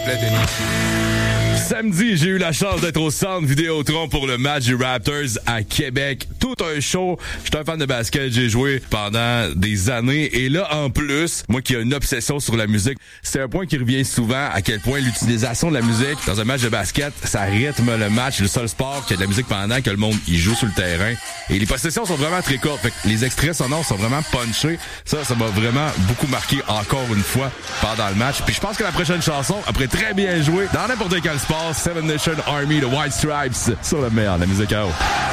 plaît, Denis? Samedi, j'ai eu la chance d'être au centre Vidéotron pour le match du Raptors à Québec. Tout un show. J'étais un fan de basket, j'ai joué pendant des années. Et là, en plus, moi qui ai une obsession sur la musique, c'est un point qui revient souvent, à quel point l'utilisation de la musique dans un match de basket, ça rythme le match. Le seul sport qui a de la musique pendant que le monde y joue sur le terrain. Et les possessions sont vraiment très courtes. Fait que les extraits sonores sont vraiment punchés. Ça m'a vraiment beaucoup marqué encore une fois pendant le match. Puis je pense que la prochaine chanson, après très bien joué, dans n'importe quel sport, Seven Nation Army, The White Stripes, sur le meilleur de la musique à eau.